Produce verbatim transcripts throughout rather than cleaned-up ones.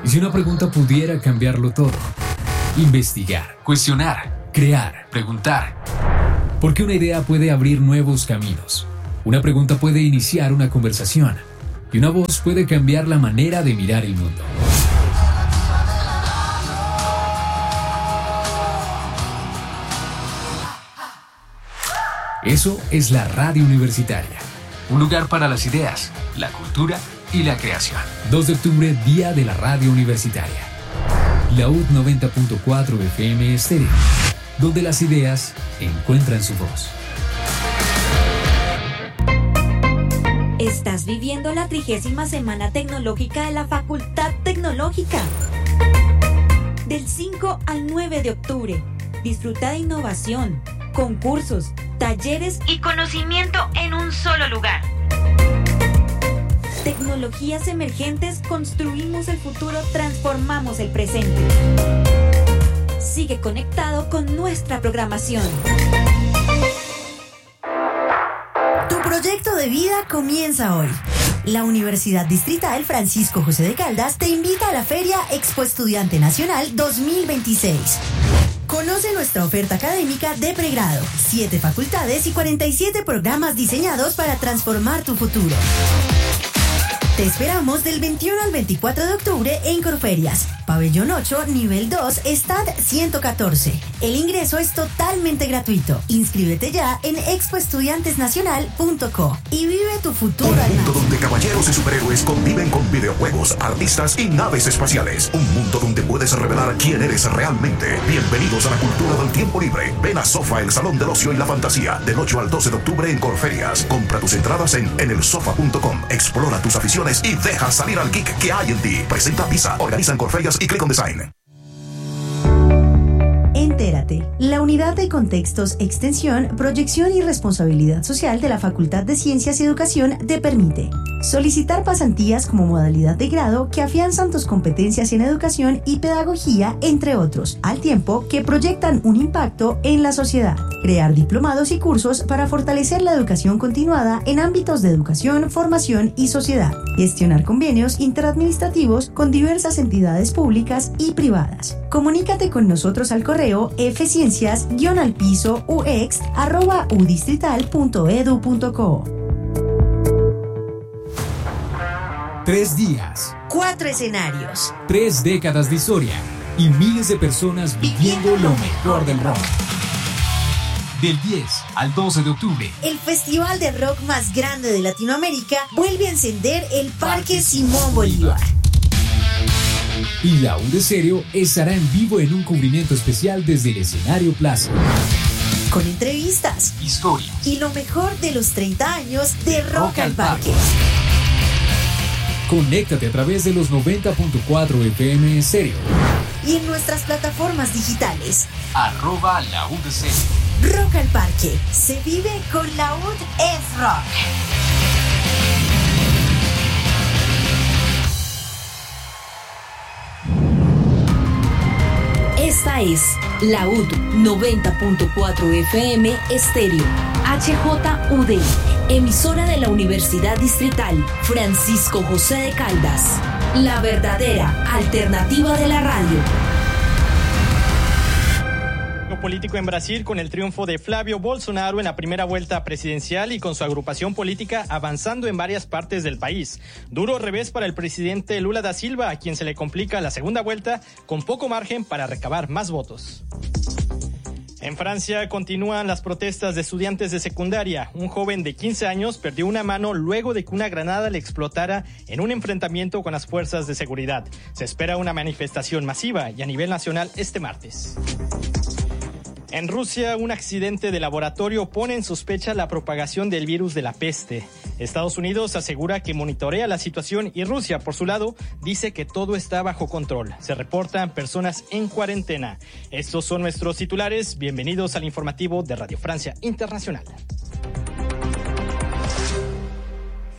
¿Y si una pregunta pudiera cambiarlo todo? Investigar, cuestionar, crear, preguntar. Porque una idea puede abrir nuevos caminos. Una pregunta puede iniciar una conversación. Y una voz puede cambiar la manera de mirar el mundo. Eso es la Radio Universitaria. Un lugar para las ideas, la cultura y la creación. dos de octubre, Día de la Radio Universitaria. La U D noventa punto cuatro F M Estéreo, donde las ideas encuentran su voz. Estás viviendo la trigésima semana tecnológica de la Facultad Tecnológica. Del cinco al nueve de octubre, disfruta de innovación, concursos, talleres y conocimiento en un solo lugar. Tecnologías emergentes, construimos el futuro, transformamos el presente. Sigue conectado con nuestra programación. Tu proyecto de vida comienza hoy. La Universidad Distrital Francisco José de Caldas te invita a la Feria Expo Estudiante Nacional dos mil veintiséis. Conoce nuestra oferta académica de pregrado, siete facultades y cuarenta y siete programas diseñados para transformar tu futuro. Te esperamos del veintiuno al veinticuatro de octubre en Corferias, Pabellón ocho, nivel dos, stand ciento catorce. El ingreso es totalmente gratuito. Inscríbete ya en expo estudiantes nacional punto co y vive tu futuro. Un mundo donde caballeros y superhéroes conviven con videojuegos, artistas y naves espaciales. Un mundo donde puedes revelar quién eres realmente. Bienvenidos a la cultura del tiempo libre. Ven a Sofa, el salón del ocio y la fantasía, del ocho al doce de octubre en Corferias. Compra tus entradas en en el sofa punto com. Explora tus aficiones y deja salir al geek que hay en ti. Presenta Visa, organizan Corferias y Click on Design. Entérate, la Unidad de Contextos, Extensión, Proyección y Responsabilidad Social de la Facultad de Ciencias y Educación te permite solicitar pasantías como modalidad de grado que afianzan tus competencias en educación y pedagogía, entre otros, al tiempo que proyectan un impacto en la sociedad. Crear diplomados y cursos para fortalecer la educación continuada en ámbitos de educación, formación y sociedad. Gestionar convenios interadministrativos con diversas entidades públicas y privadas. Comunícate con nosotros al correo fciencias guión al piso ux arroba udistrital punto edu punto co. Tres días. Cuatro escenarios. Tres décadas de historia. Y miles de personas viviendo lo mejor del rock. Del diez al doce de octubre. El festival de rock más grande de Latinoamérica vuelve a encender el Parque Simón Bolívar. Y la U de Serio estará en vivo en un cubrimiento especial desde el escenario Plaza. Con entrevistas, historias y lo mejor de los treinta años de Rock, rock al Parque. Conéctate a través de los noventa punto cuatro F M Estéreo. Y en nuestras plataformas digitales. Arroba la U de Serio. Rock al Parque. Se vive con la U D es rock. Esta es la U D noventa punto cuatro F M Estéreo, H J U D, emisora de la Universidad Distrital Francisco José de Caldas, la verdadera alternativa de la radio. Político en Brasil con el triunfo de Flávio Bolsonaro en la primera vuelta presidencial y con su agrupación política avanzando en varias partes del país. Duro revés para el presidente Lula da Silva, a quien se le complica la segunda vuelta con poco margen para recabar más votos. En Francia continúan las protestas de estudiantes de secundaria. Un joven de quince años perdió una mano luego de que una granada le explotara en un enfrentamiento con las fuerzas de seguridad. Se espera una manifestación masiva y a nivel nacional este martes. En Rusia, un accidente de laboratorio pone en sospecha la propagación del virus de la peste. Estados Unidos asegura que monitorea la situación y Rusia, por su lado, dice que todo está bajo control. Se reportan personas en cuarentena. Estos son nuestros titulares. Bienvenidos al informativo de Radio Francia Internacional.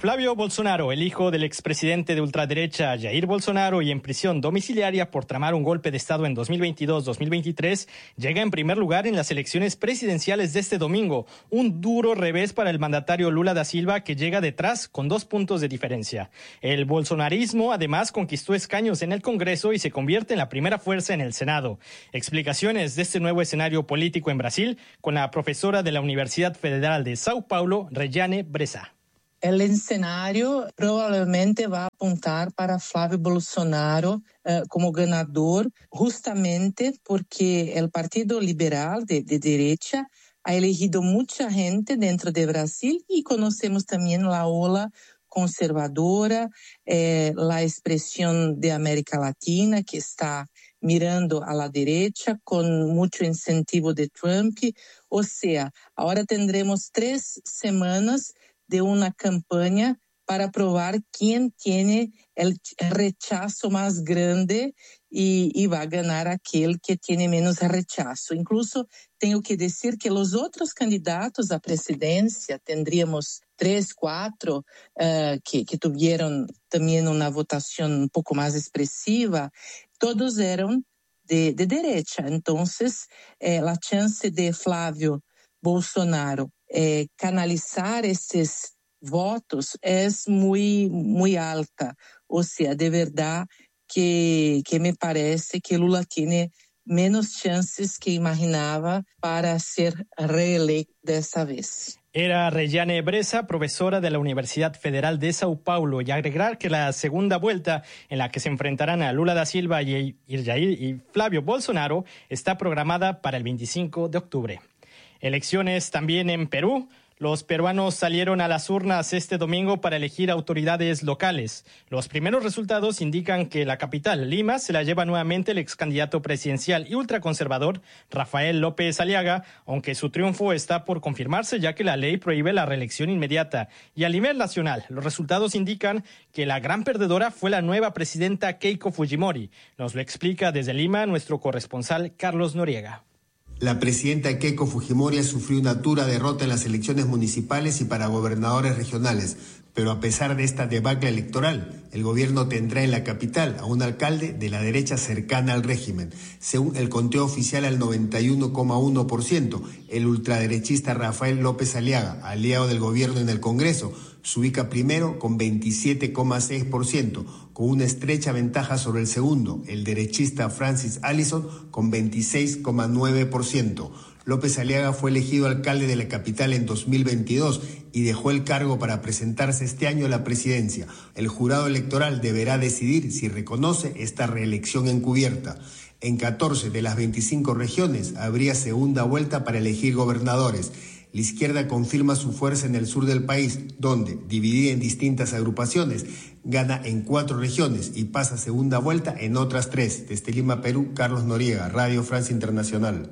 Flavio Bolsonaro, el hijo del expresidente de ultraderecha Jair Bolsonaro y en prisión domiciliaria por tramar un golpe de Estado en dos mil veintidós dos mil veintitrés, llega en primer lugar en las elecciones presidenciales de este domingo. Un duro revés para el mandatario Lula da Silva, que llega detrás con dos puntos de diferencia. El bolsonarismo además conquistó escaños en el Congreso y se convierte en la primera fuerza en el Senado. Explicaciones de este nuevo escenario político en Brasil con la profesora de la Universidad Federal de Sao Paulo, Rejane Bressa. El escenario probablemente va a apuntar para Flávio Bolsonaro eh, como ganador, justamente porque el Partido Liberal de, de derecha ha elegido mucha gente dentro de Brasil y conocemos también la ola conservadora, eh, la expresión de América Latina que está mirando a la derecha con mucho incentivo de Trump. O sea, ahora tendremos tres semanas de una campaña para probar quién tiene el rechazo más grande y, y va a ganar aquel que tiene menos rechazo. Incluso tengo que decir que los otros candidatos a presidencia, tendríamos tres, cuatro, uh, que, que tuvieron también una votación un poco más expresiva, todos eran de, de derecha. Entonces, eh, la chance de Flávio Bolsonaro Eh, canalizar esses votos es muy, muy alta. O sea, de verdad que, que me parece que Lula tiene menos chances que imaginaba para ser reelecto desta vez. Era Rejane Bressa, profesora de la Universidad Federal de Sao Paulo, y agregar que la segunda vuelta en la que se enfrentarán a Lula da Silva y, y, y Flávio Bolsonaro está programada para el veinticinco de octubre. Elecciones también en Perú. Los peruanos salieron a las urnas este domingo para elegir autoridades locales. Los primeros resultados indican que la capital, Lima, se la lleva nuevamente el ex candidato presidencial y ultraconservador Rafael López Aliaga, aunque su triunfo está por confirmarse ya que la ley prohíbe la reelección inmediata. Y a nivel nacional, los resultados indican que la gran perdedora fue la nueva presidenta Keiko Fujimori. Nos lo explica desde Lima nuestro corresponsal Carlos Noriega. La presidenta Keiko Fujimori sufrió una dura derrota en las elecciones municipales y para gobernadores regionales, pero a pesar de esta debacle electoral, el gobierno tendrá en la capital a un alcalde de la derecha cercana al régimen. Según el conteo oficial al noventa y uno coma uno por ciento, el ultraderechista Rafael López Aliaga, aliado del gobierno en el Congreso, se ubica primero con veintisiete coma seis por ciento, con una estrecha ventaja sobre el segundo, el derechista Francis Allison, con veintiséis coma nueve por ciento. López Aliaga fue elegido alcalde de la capital en dos mil veintidós y dejó el cargo para presentarse este año a la presidencia. El jurado electoral deberá decidir si reconoce esta reelección encubierta. En catorce de las veinticinco regiones habría segunda vuelta para elegir gobernadores. La izquierda confirma su fuerza en el sur del país, donde, dividida en distintas agrupaciones, gana en cuatro regiones y pasa segunda vuelta en otras tres. Desde Lima, Perú, Carlos Noriega, Radio Francia Internacional.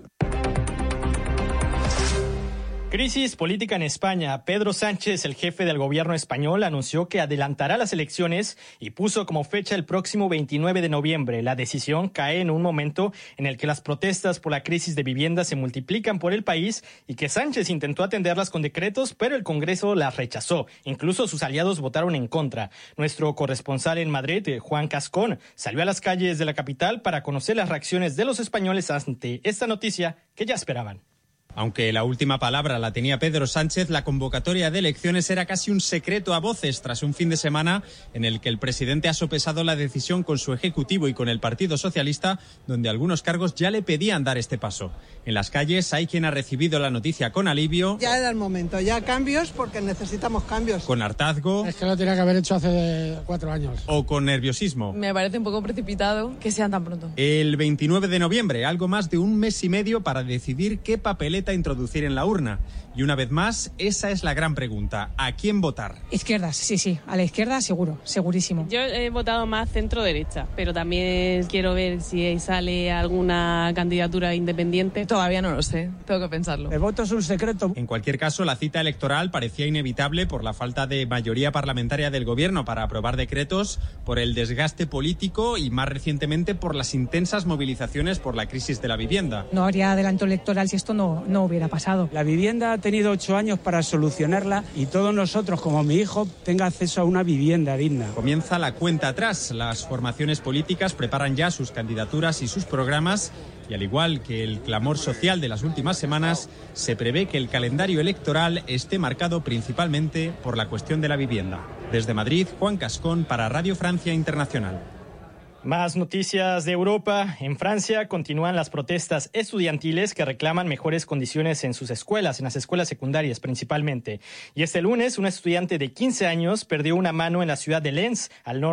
Crisis política en España. Pedro Sánchez, el jefe del gobierno español, anunció que adelantará las elecciones y puso como fecha el próximo veintinueve de noviembre. La decisión cae en un momento en el que las protestas por la crisis de vivienda se multiplican por el país y que Sánchez intentó atenderlas con decretos, pero el Congreso las rechazó. Incluso sus aliados votaron en contra. Nuestro corresponsal en Madrid, Juan Cascón, salió a las calles de la capital para conocer las reacciones de los españoles ante esta noticia que ya esperaban. Aunque la última palabra la tenía Pedro Sánchez, la convocatoria de elecciones era casi un secreto a voces tras un fin de semana en el que el presidente ha sopesado la decisión con su ejecutivo y con el Partido Socialista, donde algunos cargos ya le pedían dar este paso. En las calles hay quien ha recibido la noticia con alivio. Ya era el momento, ya cambios porque necesitamos cambios. Con hartazgo. Es que lo tenía que haber hecho hace cuatro años. O con nerviosismo. Me parece un poco precipitado que sean tan pronto. El veintinueve de noviembre, algo más de un mes y medio para decidir qué papeleta introducir en la urna. Y una vez más, esa es la gran pregunta. ¿A quién votar? Izquierdas, sí, sí. A la izquierda seguro, segurísimo. Yo he votado más centro-derecha, pero también quiero ver si sale alguna candidatura independiente. Todavía no lo sé, tengo que pensarlo. El voto es un secreto. En cualquier caso, la cita electoral parecía inevitable por la falta de mayoría parlamentaria del gobierno para aprobar decretos, por el desgaste político y más recientemente por las intensas movilizaciones por la crisis de la vivienda. No habría adelanto electoral si esto no, no hubiera pasado. La vivienda ha tenido ocho años para solucionarla y todos nosotros, como mi hijo, tenga acceso a una vivienda digna. Comienza la cuenta atrás. Las formaciones políticas preparan ya sus candidaturas y sus programas y, al igual que el clamor social de las últimas semanas, se prevé que el calendario electoral esté marcado principalmente por la cuestión de la vivienda. Desde Madrid, Juan Cascón para Radio Francia Internacional. Más noticias de Europa. En Francia continúan las protestas estudiantiles que reclaman mejores condiciones en sus escuelas, en las escuelas secundarias principalmente. Y este lunes, un estudiante de quince años perdió una mano en la ciudad de Lens, al norte